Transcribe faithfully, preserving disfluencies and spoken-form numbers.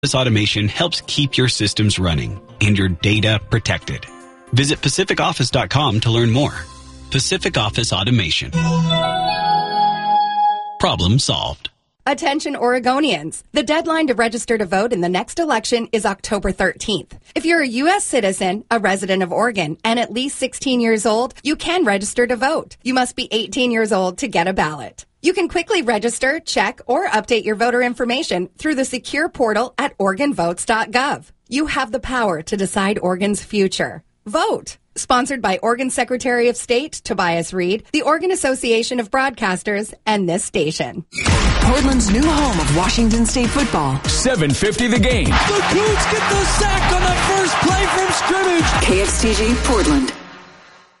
This automation helps keep your systems running and your data protected. Visit pacific office dot com to learn more. Pacific Office Automation. Problem solved. Attention Oregonians. The deadline to register to vote in the next election is October thirteenth. If you're a U S citizen, a resident of Oregon, and at least sixteen years old, you can register to vote. You must be eighteen years old to get a ballot. You can quickly register, check, or update your voter information through the secure portal at oregon votes dot gov. You have the power to decide Oregon's future. Vote. Sponsored by Oregon Secretary of State Tobias Reed, the Oregon Association of Broadcasters, and this station. Portland's new home of Washington State football. seven fifty the game. The Cougs get the sack on the first play from scrimmage. K X T G Portland.